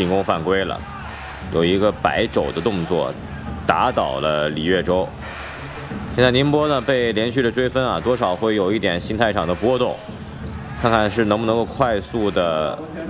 进攻犯规了，有一个摆肘的动作，打倒了李月洲。现在宁波呢被连续的追分啊，多少会有一点心态上的波动，看看是能不能够快速的